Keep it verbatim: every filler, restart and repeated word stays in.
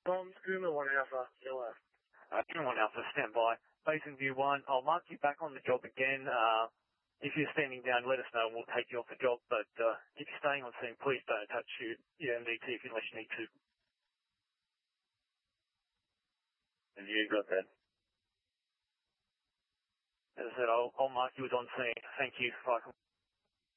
Tom, Scoomer one Alpha, Yellow. Uh, Scoomer one Alpha, stand by. Basin View one, I'll mark you back on the job again. Uh, if you're standing down, let us know and we'll take you off the job. But uh, if you're staying on scene, please don't touch your, your M D T unless you need to. And you got that? As I said, I'll, I'll mark you as on scene. Thank you. Bye.